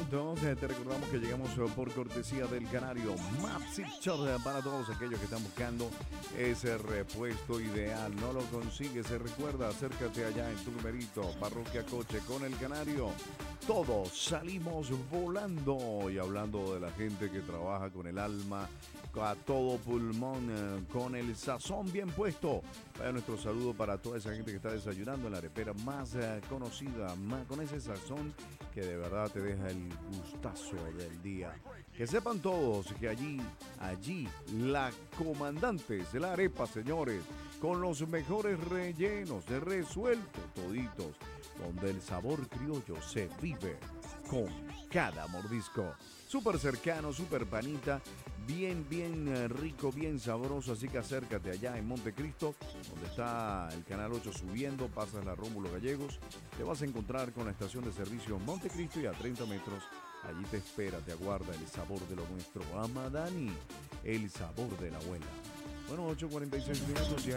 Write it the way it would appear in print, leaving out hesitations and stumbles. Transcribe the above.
minutos. Te recordamos que llegamos por cortesía del Canario Mapsictor para todos aquellos que están buscando ese repuesto ideal. No lo consigues, se recuerda, acércate allá en tu numerito, Parroquia Coche con el Canario. Todos salimos volando y hablando de la gente que trabaja con el alma a todo pulmón, con el sazón bien puesto. Vaya nuestro saludo para toda esa gente que está desayunando en la arepera más conocida, más, con ese sazón que de verdad te deja el gustazo del día. Que sepan todos que allí, la Comandantes de la arepa, señores, con los mejores rellenos, de resuelto toditos, donde el sabor criollo se vive con cada mordisco. Súper cercano, súper panita, bien rico, bien sabroso, así que acércate allá en Montecristo, donde está el Canal 8 subiendo, pasas la Rómulo Gallegos, te vas a encontrar con la estación de servicio Montecristo y a 30 metros, allí te espera, te aguarda el sabor de lo nuestro. Amadani, el sabor de la abuela. Bueno, 8:46 minutos y